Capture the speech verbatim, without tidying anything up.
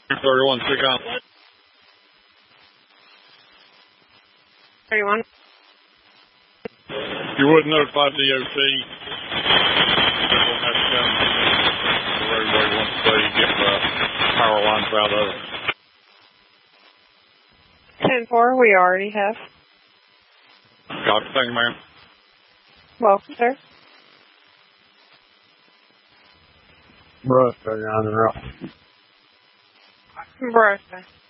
thirty-one, stick on. thirty-one. You would notify D O T. We'll have to come to the roadway once they get the power lines out of it. ten four, we already have. Copy, thank you, ma'am. Welcome, sir. Brush, you're on the road. Brush.